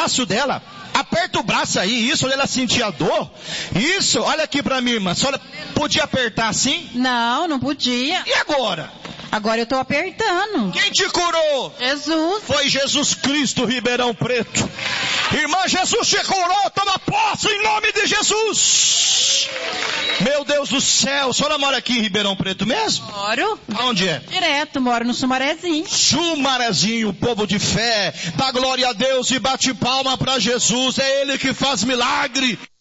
braço dela. Aperta o braço aí, isso, ela sentia dor. Isso, olha aqui pra mim, irmã. A senhora podia apertar assim? Não, não podia. E agora? Agora eu estou apertando. Quem te curou? Jesus. Foi Jesus Cristo, Ribeirão Preto. Irmã, Jesus te curou, toma posse em nome de Jesus. Meu Deus do céu, a senhora mora aqui em Ribeirão Preto mesmo? Moro. Aonde é? Direto, moro no Sumarezinho. Sumarezinho, povo de fé, dá glória a Deus e bate palma para Jesus, é Ele que faz milagre.